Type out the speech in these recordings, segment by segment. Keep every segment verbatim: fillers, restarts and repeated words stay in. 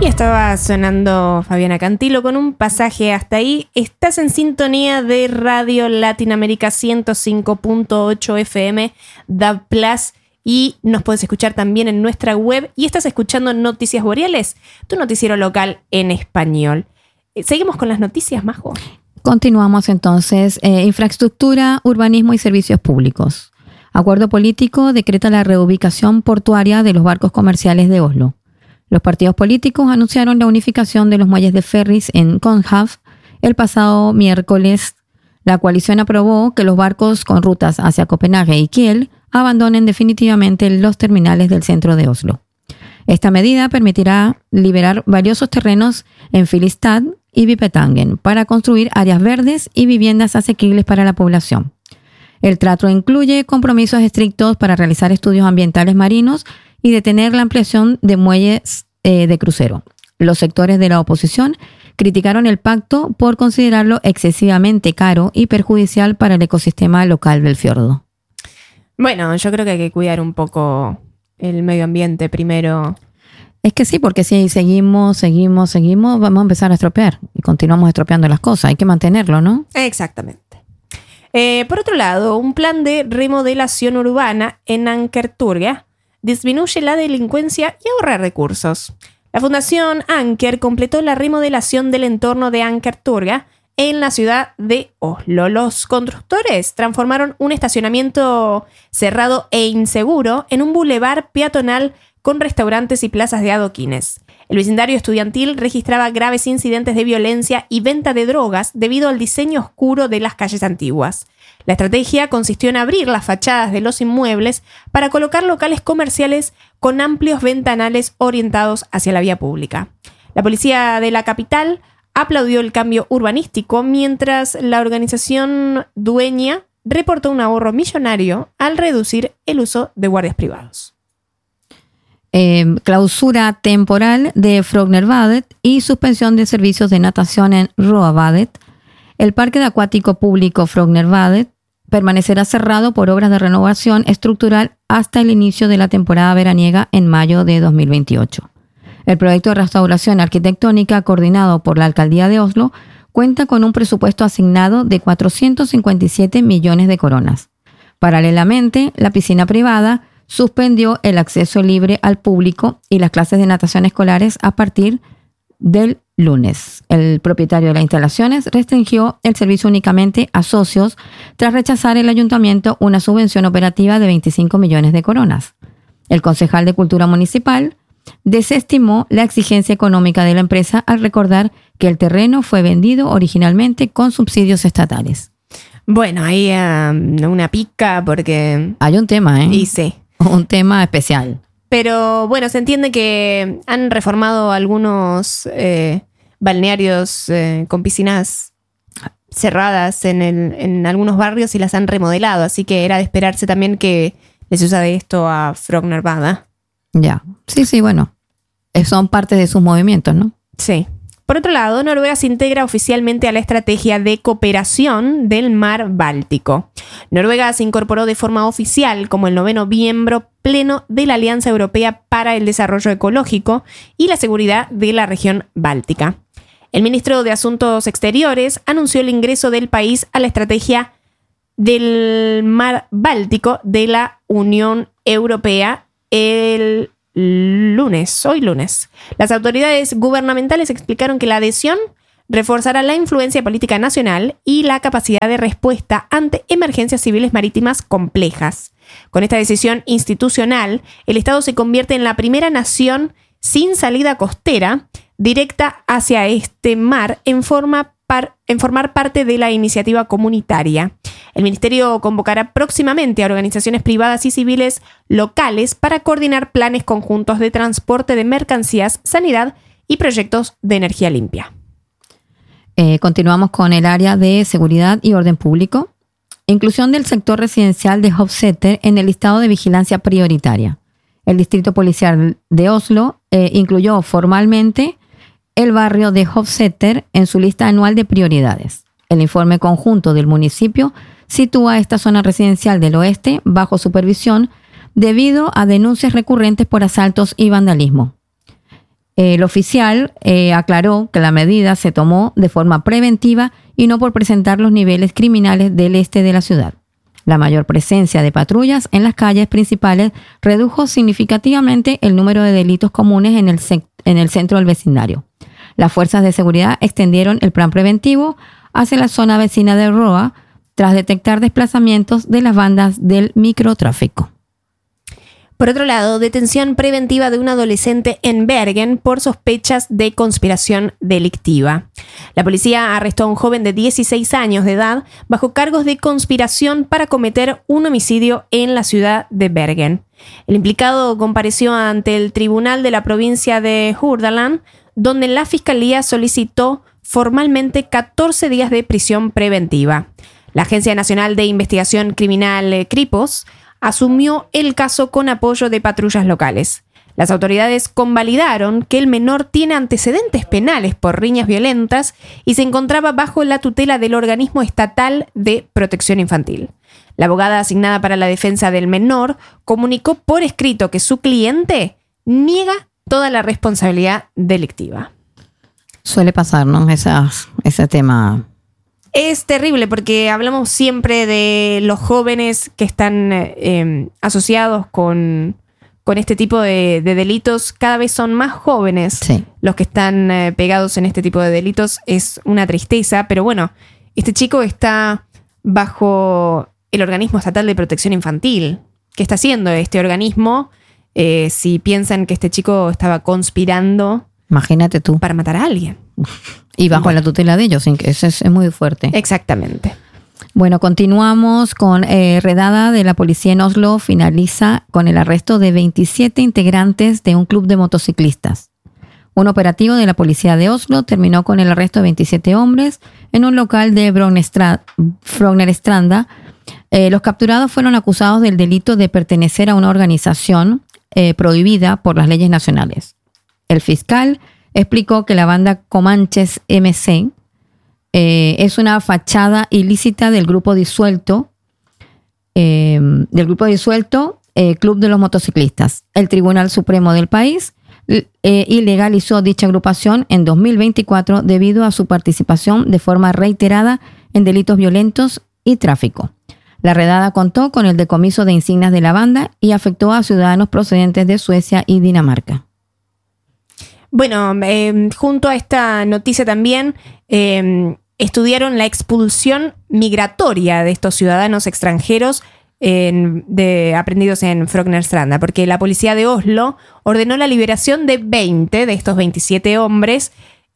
Y estaba sonando Fabiana Cantilo con un pasaje hasta ahí. Estás en sintonía de Radio Latinoamérica ciento cinco punto ocho F M, D A B Plus, y nos puedes escuchar también en nuestra web. Y estás escuchando Noticias Boreales, tu noticiero local en español. Seguimos con las noticias, Majo. Continuamos entonces. Eh, infraestructura, urbanismo y servicios públicos. Acuerdo político decreta la reubicación portuaria de los barcos comerciales de Oslo. Los partidos políticos anunciaron la unificación de los muelles de ferries en Kongehavn el pasado miércoles. La coalición aprobó que los barcos con rutas hacia Copenhague y Kiel abandonen definitivamente los terminales del centro de Oslo. Esta medida permitirá liberar valiosos terrenos en Filistad y Vipetangen para construir áreas verdes y viviendas asequibles para la población. El trato incluye compromisos estrictos para realizar estudios ambientales marinos y detener la ampliación de muelles eh, de crucero. Los sectores de la oposición criticaron el pacto por considerarlo excesivamente caro y perjudicial para el ecosistema local del fiordo. Bueno, yo creo que hay que cuidar un poco el medio ambiente primero. Es que sí, porque si seguimos, seguimos, seguimos, vamos a empezar a estropear y continuamos estropeando las cosas. Hay que mantenerlo, ¿no? Exactamente. Eh, por otro lado, un plan de remodelación urbana en Ankerturgia disminuye la delincuencia y ahorra recursos. La Fundación Anker completó la remodelación del entorno de Ankerturgia en la ciudad de Oslo. Los constructores transformaron un estacionamiento cerrado e inseguro en un bulevar peatonal con restaurantes y plazas de adoquines. El vecindario estudiantil registraba graves incidentes de violencia y venta de drogas debido al diseño oscuro de las calles antiguas. La estrategia consistió en abrir las fachadas de los inmuebles para colocar locales comerciales con amplios ventanales orientados hacia la vía pública. La policía de la capital aplaudió el cambio urbanístico, mientras la organización dueña reportó un ahorro millonario al reducir el uso de guardias privados. Eh, clausura temporal de Frognerbadet y suspensión de servicios de natación en Roabadet. El parque de acuático público Frognerbadet permanecerá cerrado por obras de renovación estructural hasta el inicio de la temporada veraniega en mayo de dos mil veintiocho. El proyecto de restauración arquitectónica coordinado por la Alcaldía de Oslo cuenta con un presupuesto asignado de cuatrocientos cincuenta y siete millones de coronas. Paralelamente, la piscina privada suspendió el acceso libre al público y las clases de natación escolares a partir del lunes. El propietario de las instalaciones restringió el servicio únicamente a socios tras rechazar el ayuntamiento una subvención operativa de veinticinco millones de coronas. El concejal de Cultura Municipal desestimó la exigencia económica de la empresa al recordar que el terreno fue vendido originalmente con subsidios estatales. Bueno, ahí uh, una pica porque... Hay un tema, ¿eh? Y sí. Un tema especial. Pero bueno, se entiende que han reformado algunos eh, balnearios eh, con piscinas cerradas en, el, en algunos barrios y las han remodelado. Así que era de esperarse también que les suceda esto a Frognerbadet. Ya. Sí, sí, bueno. Son parte de sus movimientos, ¿no? Sí. Por otro lado, Noruega se integra oficialmente a la estrategia de cooperación del mar Báltico. Noruega se incorporó de forma oficial como el noveno miembro pleno de la Alianza Europea para el Desarrollo Ecológico y la Seguridad de la región báltica. El ministro de Asuntos Exteriores anunció el ingreso del país a la estrategia del mar Báltico de la Unión Europea el lunes, hoy lunes. Las autoridades gubernamentales explicaron que la adhesión reforzará la influencia política nacional y la capacidad de respuesta ante emergencias civiles marítimas complejas. Con esta decisión institucional, el Estado se convierte en la primera nación sin salida costera directa hacia este mar en forma par- en formar parte de la iniciativa comunitaria. El ministerio convocará próximamente a organizaciones privadas y civiles locales para coordinar planes conjuntos de transporte de mercancías, sanidad y proyectos de energía limpia. Eh, continuamos con el área de seguridad y orden público. Inclusión del sector residencial de Hovseter en el listado de vigilancia prioritaria. El distrito policial de Oslo eh, incluyó formalmente el barrio de Hovseter en su lista anual de prioridades. El informe conjunto del municipio sitúa esta zona residencial del oeste bajo supervisión debido a denuncias recurrentes por asaltos y vandalismo. El oficial eh, aclaró que la medida se tomó de forma preventiva y no por presentar los niveles criminales del este de la ciudad. La mayor presencia de patrullas en las calles principales redujo significativamente el número de delitos comunes en el, sec- en el centro del vecindario. Las fuerzas de seguridad extendieron el plan preventivo hacia la zona vecina de Roa tras detectar desplazamientos de las bandas del microtráfico. Por otro lado, detención preventiva de un adolescente en Bergen por sospechas de conspiración delictiva. La policía arrestó a un joven de dieciséis años de edad bajo cargos de conspiración para cometer un homicidio en la ciudad de Bergen. El implicado compareció ante el tribunal de la provincia de Hordaland, donde la fiscalía solicitó formalmente catorce días de prisión preventiva. La Agencia Nacional de Investigación Criminal, eh, Kripos, asumió el caso con apoyo de patrullas locales. Las autoridades convalidaron que el menor tiene antecedentes penales por riñas violentas y se encontraba bajo la tutela del Organismo Estatal de Protección Infantil. La abogada asignada para la defensa del menor comunicó por escrito que su cliente niega toda la responsabilidad delictiva. Suele pasar, ¿no? Esas, ese tema. Es terrible porque hablamos siempre de los jóvenes que están eh, asociados con, con este tipo de, de delitos. Cada vez son más jóvenes Sí. los que están eh, pegados en este tipo de delitos. Es una tristeza, pero bueno, este chico está bajo el Organismo Estatal de Protección Infantil. ¿Qué está haciendo este organismo? Eh, si piensan que este chico estaba conspirando Imagínate tú. para matar a alguien. Y bajo Bueno. la tutela de ellos, sin que eso es, es muy fuerte. Exactamente. Bueno, continuamos con eh, redada de la policía en Oslo. Finaliza con el arresto de veintisiete integrantes de un club de motociclistas. Un operativo de la policía de Oslo terminó con el arresto de veintisiete hombres en un local de Frognerstranda. Eh, los capturados fueron acusados del delito de pertenecer a una organización eh, prohibida por las leyes nacionales. El fiscal explicó que la banda Comanches M C eh, es una fachada ilícita del grupo disuelto, eh, del grupo disuelto eh, Club de los Motociclistas. El Tribunal Supremo del país eh, ilegalizó dicha agrupación en dos mil veinticuatro debido a su participación de forma reiterada en delitos violentos y tráfico. La redada contó con el decomiso de insignias de la banda y afectó a ciudadanos procedentes de Suecia y Dinamarca. Bueno, eh, junto a esta noticia también eh, estudiaron la expulsión migratoria de estos ciudadanos extranjeros en, de, aprendidos en Frognerstranda, porque la policía de Oslo ordenó la liberación de veinte de estos veintisiete hombres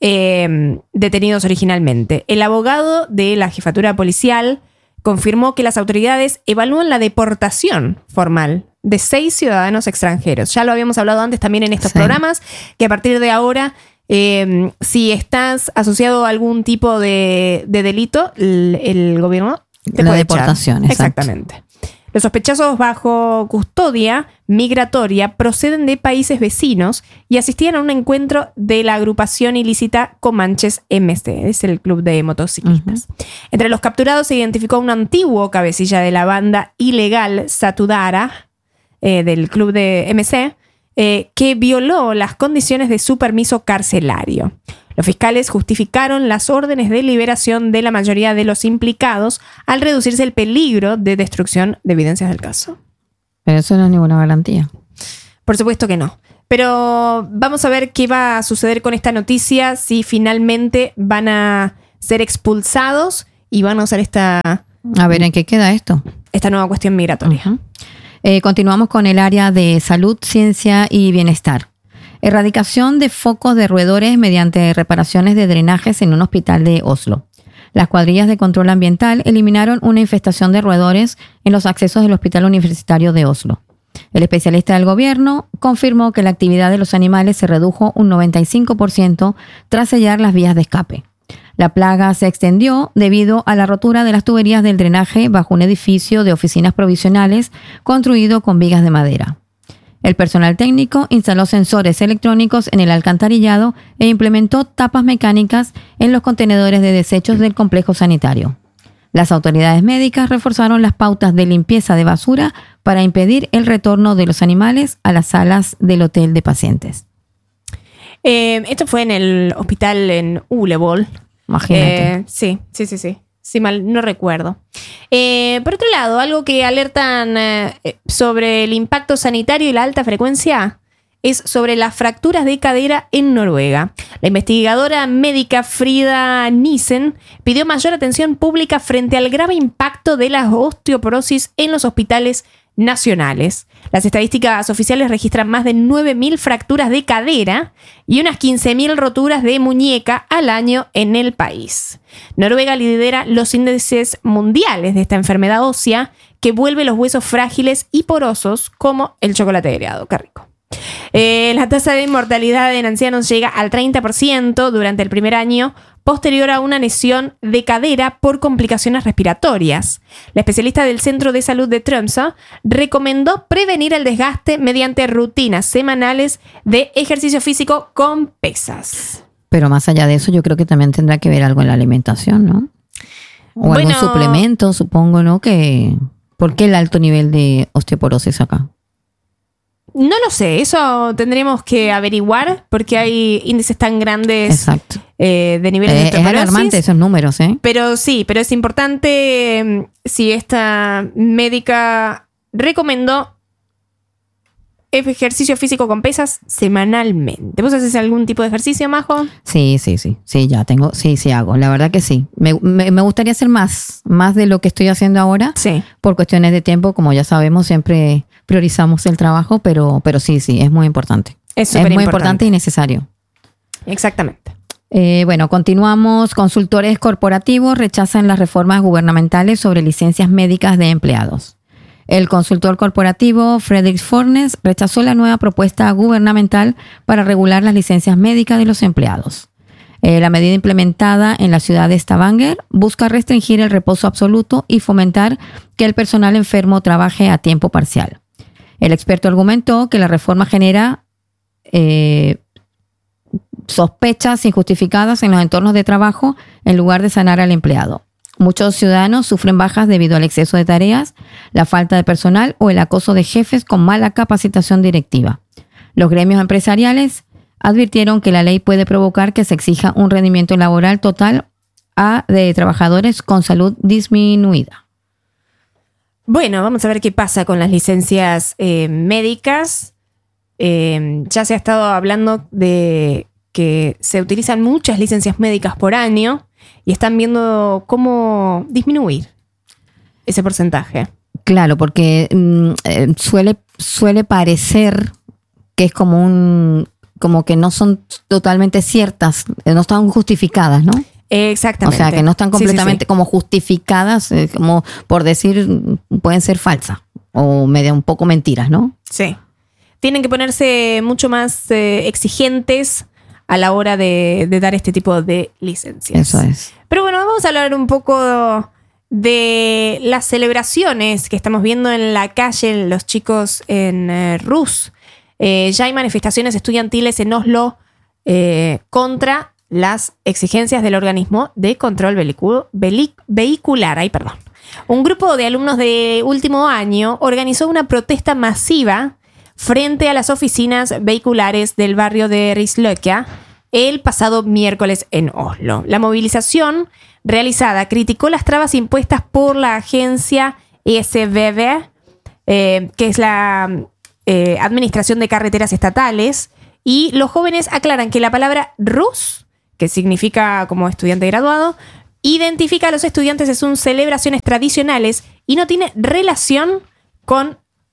eh, detenidos originalmente. El abogado de la jefatura policial confirmó que las autoridades evalúan la deportación formal de seis ciudadanos extranjeros. Ya lo habíamos hablado antes también en estos Sí. programas, que a partir de ahora, eh, si estás asociado a algún tipo de, de delito, el, el gobierno te La puede deportación, echar. exacto. Exactamente. Los sospechosos bajo custodia migratoria proceden de países vecinos y asistían a un encuentro de la agrupación ilícita Comanches M C, es el club de motociclistas. Uh-huh. Entre los capturados se identificó a un antiguo cabecilla de la banda ilegal Satudara, eh, del club de M C, eh, que violó las condiciones de su permiso carcelario. Los fiscales justificaron las órdenes de liberación de la mayoría de los implicados al reducirse el peligro de destrucción de evidencias del caso. Pero eso no es ninguna garantía. Por supuesto que no. Pero vamos a ver qué va a suceder con esta noticia, si finalmente van a ser expulsados y van a usar esta, A ver, ¿en qué queda esto? esta nueva cuestión migratoria. Uh-huh. Eh, continuamos con el área de salud, ciencia y bienestar. Erradicación de focos de roedores mediante reparaciones de drenajes en un hospital de Oslo. Las cuadrillas de control ambiental eliminaron una infestación de roedores en los accesos del Hospital Universitario de Oslo. El especialista del gobierno confirmó que la actividad de los animales se redujo un noventa y cinco por ciento tras sellar las vías de escape. La plaga se extendió debido a la rotura de las tuberías del drenaje bajo un edificio de oficinas provisionales construido con vigas de madera. El personal técnico instaló sensores electrónicos en el alcantarillado e implementó tapas mecánicas en los contenedores de desechos del complejo sanitario. Las autoridades médicas reforzaron las pautas de limpieza de basura para impedir el retorno de los animales a las salas del hotel de pacientes. Eh, esto fue en el hospital en Uleål. Imagínate. Eh, sí, sí, sí, sí. Sí, mal, no recuerdo. Eh, por otro lado, algo que alertan eh, sobre el impacto sanitario y la alta frecuencia es sobre las fracturas de cadera en Noruega. La investigadora médica Frida Nissen pidió mayor atención pública frente al grave impacto de la osteoporosis en los hospitales nacionales. Las estadísticas oficiales registran más de nueve mil fracturas de cadera y unas quince mil roturas de muñeca al año en el país. Noruega lidera los índices mundiales de esta enfermedad ósea que vuelve los huesos frágiles y porosos como el chocolate agregado. Qué rico. Eh, la tasa de mortalidad en ancianos llega al treinta por ciento durante el primer año posterior a una lesión de cadera por complicaciones respiratorias. La especialista del Centro de Salud de Tromsø recomendó prevenir el desgaste mediante rutinas semanales de ejercicio físico con pesas. Pero más allá de eso, yo creo que también tendrá que ver algo en la alimentación, ¿no? O Bueno, algún suplemento, supongo, ¿no? Que, ¿por qué el alto nivel de osteoporosis acá? No lo sé, eso tendremos que averiguar porque hay índices tan grandes. Exacto. eh, de niveles Eh, de es osteoporosis. alarmante esos números, ¿eh? Pero sí, pero es importante eh, si esta médica recomendó ejercicio físico con pesas semanalmente. ¿Vos haces algún tipo de ejercicio, Majo? Sí, sí, sí. Sí, ya tengo. Sí, sí hago. La verdad que sí. Me, me, me gustaría hacer más, más de lo que estoy haciendo ahora. Sí. Por cuestiones de tiempo, como ya sabemos, siempre priorizamos el trabajo, pero, pero sí, sí, es muy importante. Es Es muy superimportante. importante y necesario. Exactamente. Eh, bueno, continuamos. Consultores corporativos rechazan las reformas gubernamentales sobre licencias médicas de empleados. El consultor corporativo Fredrik Fornes rechazó la nueva propuesta gubernamental para regular las licencias médicas de los empleados. Eh, la medida implementada en la ciudad de Stavanger busca restringir el reposo absoluto y fomentar que el personal enfermo trabaje a tiempo parcial. El experto argumentó que la reforma genera eh, sospechas injustificadas en los entornos de trabajo en lugar de sanar al empleado. Muchos ciudadanos sufren bajas debido al exceso de tareas, la falta de personal o el acoso de jefes con mala capacitación directiva. Los gremios empresariales advirtieron que la ley puede provocar que se exija un rendimiento laboral total a de trabajadores con salud disminuida. Bueno, vamos a ver qué pasa con las licencias eh, médicas. Eh, ya se ha estado hablando de que se utilizan muchas licencias médicas por año y están viendo cómo disminuir ese porcentaje. Claro, porque mm, eh, suele, suele parecer que es como un como que no son totalmente ciertas, eh, no están justificadas, ¿no? Exactamente. O sea, que no están completamente Sí, sí, sí. como justificadas, eh, como por decir, pueden ser falsas o media un poco mentiras, ¿no? Sí. Tienen que ponerse mucho más eh, exigentes a la hora de, de dar este tipo de licencias. Eso es. Pero bueno, vamos a hablar un poco de las celebraciones que estamos viendo en la calle, los chicos en eh, Rus. Eh, ya hay manifestaciones estudiantiles en Oslo eh, contra las exigencias del organismo de control velicu- veli- vehicular. Ay, perdón. Un grupo de alumnos de último año organizó una protesta masiva frente a las oficinas vehiculares del barrio de Risløkka el pasado miércoles en Oslo. La movilización realizada criticó las trabas impuestas por la agencia E S B B, eh, que es la eh, Administración de Carreteras Estatales, y los jóvenes aclaran que la palabra rus, que significa como estudiante graduado, identifica a los estudiantes en sus celebraciones tradicionales y no tiene relación con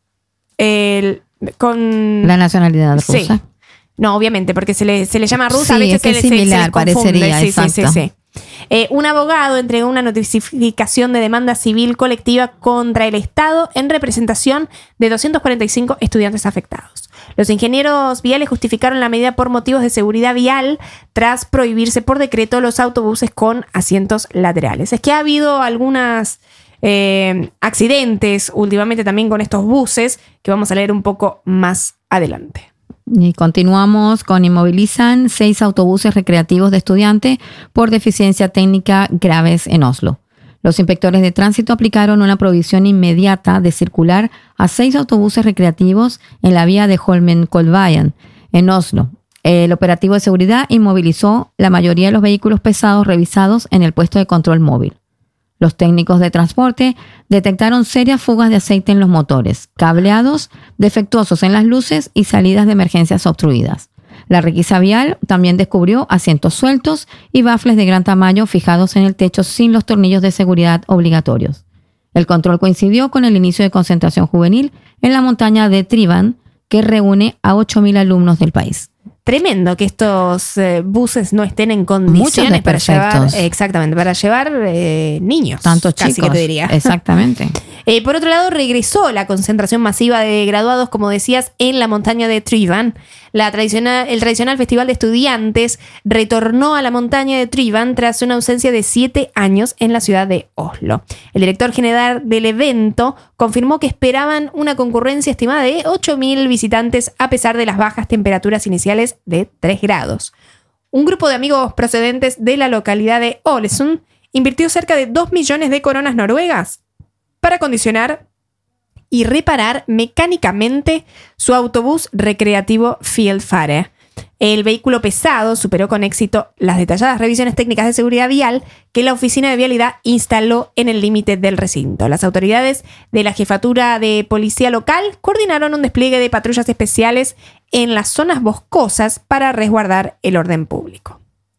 el... Con La nacionalidad rusa. Sí. No, obviamente, porque se le, se le llama rusa, Sí, a veces es que se, es se- se similar, les confunde. parecería, Sí, sí, sí, exacto. sí. Eh, un abogado entregó una notificación de demanda civil colectiva contra el Estado en representación de doscientos cuarenta y cinco estudiantes afectados. Los ingenieros viales justificaron la medida por motivos de seguridad vial tras prohibirse por decreto los autobuses con asientos laterales. Es que ha habido algunas eh, accidentes últimamente también con estos buses que vamos a leer un poco más adelante. Y continuamos con inmovilizan seis autobuses recreativos de estudiantes por deficiencia técnica graves en Oslo. Los inspectores de tránsito aplicaron una prohibición inmediata de circular a seis autobuses recreativos en la vía de Holmenkollveien, en Oslo. El operativo de seguridad inmovilizó la mayoría de los vehículos pesados revisados en el puesto de control móvil. Los técnicos de transporte detectaron serias fugas de aceite en los motores, cableados defectuosos en las luces y salidas de emergencias obstruidas. La requisa vial también descubrió asientos sueltos y bafles de gran tamaño fijados en el techo sin los tornillos de seguridad obligatorios. El control coincidió con el inicio de concentración juvenil en la montaña de Trivan, que reúne a ocho mil alumnos del país. Tremendo que estos eh, buses no estén en condiciones para llevar, exactamente, para llevar eh, niños. Tantos casi chicos. Que te diría. Exactamente. eh, por otro lado, regresó la concentración masiva de graduados, como decías, en la montaña de Trivan. La tradicional, el tradicional festival de estudiantes retornó a la montaña de Trivan tras una ausencia de siete años en la ciudad de Oslo. El director general del evento confirmó que esperaban una concurrencia estimada de ocho mil visitantes a pesar de las bajas temperaturas iniciales de tres grados. Un grupo de amigos procedentes de la localidad de Ålesund invirtió cerca de dos millones de coronas noruegas para acondicionar y reparar mecánicamente su autobús recreativo Fjellfare. El vehículo pesado superó con éxito las detalladas revisiones técnicas de seguridad vial que la Oficina de Vialidad instaló en el límite del recinto. Las autoridades de la Jefatura de Policía Local coordinaron un despliegue de patrullas especiales en las zonas boscosas para resguardar el orden público.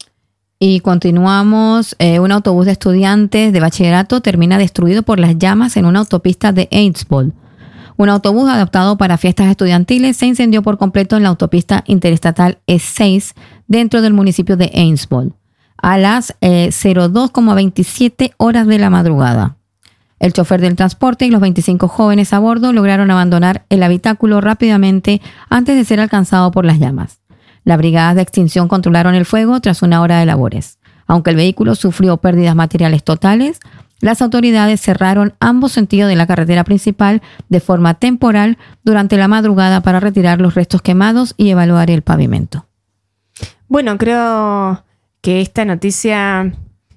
Y continuamos. Eh, un autobús de estudiantes de bachillerato termina destruido por las llamas en una autopista de Eidsvoll. Un autobús adaptado para fiestas estudiantiles se incendió por completo en la autopista interestatal E seis dentro del municipio de Eidsvoll a las eh, cero dos coma veintisiete horas de la madrugada. El chofer del transporte y los veinticinco jóvenes a bordo lograron abandonar el habitáculo rápidamente antes de ser alcanzado por las llamas. Las brigadas de extinción controlaron el fuego tras una hora de labores. Aunque el vehículo sufrió pérdidas materiales totales, las autoridades cerraron ambos sentidos de la carretera principal de forma temporal durante la madrugada para retirar los restos quemados y evaluar el pavimento. Bueno, creo que esta noticia,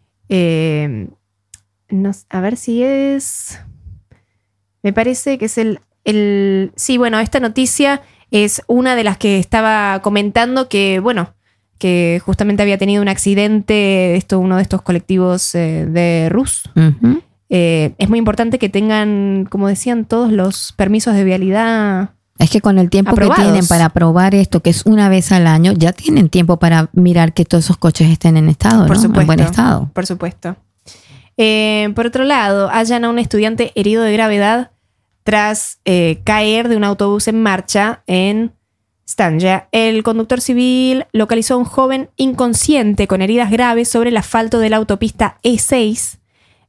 eh, no, a ver si es, me parece que es el, el, sí, bueno, esta noticia es una de las que estaba comentando que, bueno, que justamente había tenido un accidente, esto, uno de estos colectivos eh, de Rus. Uh-huh. Eh, es muy importante que tengan, como decían, todos los permisos de vialidad. Es que con el tiempo aprobados. Que tienen para probar esto, que es una vez al año, ya tienen tiempo para mirar que todos esos coches estén en estado, por ¿no? supuesto, en buen estado. Por supuesto. Eh, por otro lado, hallan a un estudiante herido de gravedad tras eh, caer de un autobús en marcha en Stanja. El conductor civil localizó a un joven inconsciente con heridas graves sobre el asfalto de la autopista E seis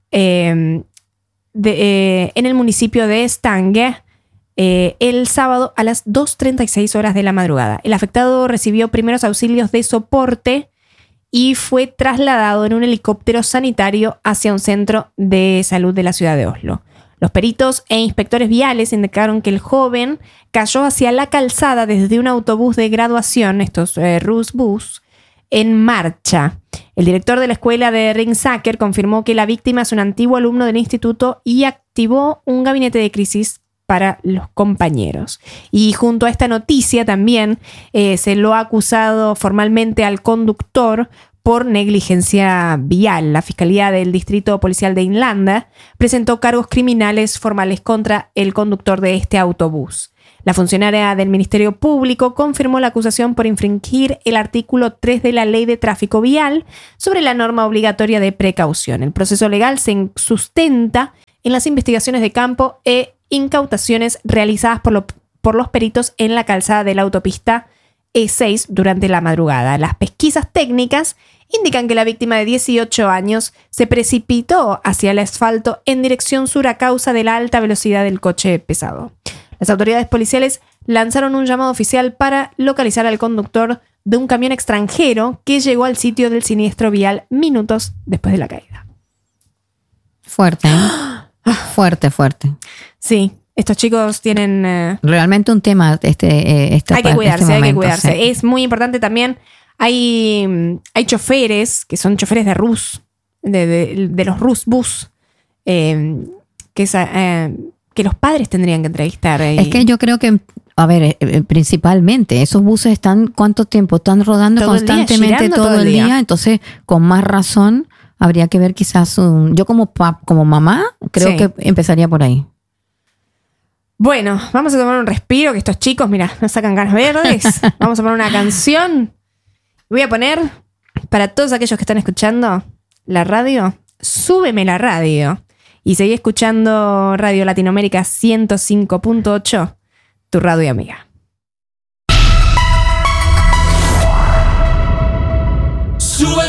eh, de, eh, en el municipio de Stanje eh, el sábado a las dos treinta y seis horas de la madrugada. El afectado recibió primeros auxilios de soporte y fue trasladado en un helicóptero sanitario hacia un centro de salud de la ciudad de Oslo. Los peritos e inspectores viales indicaron que el joven cayó hacia la calzada desde un autobús de graduación, estos eh, Rusbus, en marcha. El director de la escuela de Ringsaker confirmó que la víctima es un antiguo alumno del instituto y activó un gabinete de crisis para los compañeros. Y junto a esta noticia también eh, se lo ha acusado formalmente al conductor por negligencia vial. La Fiscalía del Distrito Policial de Inlanda presentó cargos criminales formales contra el conductor de este autobús. La funcionaria del Ministerio Público confirmó la acusación por infringir el artículo tres de la Ley de Tráfico Vial sobre la norma obligatoria de precaución. El proceso legal se sustenta en las investigaciones de campo e incautaciones realizadas por, lo, por los peritos en la calzada de la autopista E seis durante la madrugada. Las pesquisas técnicas indican que la víctima de dieciocho años se precipitó hacia el asfalto en dirección sur a causa de la alta velocidad del coche pesado. Las autoridades policiales lanzaron un llamado oficial para localizar al conductor de un camión extranjero que llegó al sitio del siniestro vial minutos después de la caída. Fuerte, ¿eh? Fuerte, fuerte. Sí. Estos chicos tienen... Eh, Realmente un tema este, eh, esta, hay que cuidarse, este momento, hay que cuidarse. Sí. Es muy importante también. Hay, hay choferes que son choferes de Rus, de, de, de los Rusbus, eh, que, es, eh, que los padres tendrían que entrevistar. Eh. Es que yo creo que, a ver, eh, principalmente, esos buses están, ¿cuánto tiempo? Están rodando Todo el día, constantemente girando todo, todo el el día. día. Entonces, con más razón, habría que ver quizás un... Yo como, pa- como mamá, creo Sí. que empezaría por ahí. Bueno, vamos a tomar un respiro, que estos chicos, mira, nos sacan ganas verdes. Vamos a poner una canción. Voy a poner, para todos aquellos que están escuchando la radio, súbeme la radio. Y seguí escuchando Radio Latinoamérica ciento cinco punto ocho, tu radio amiga.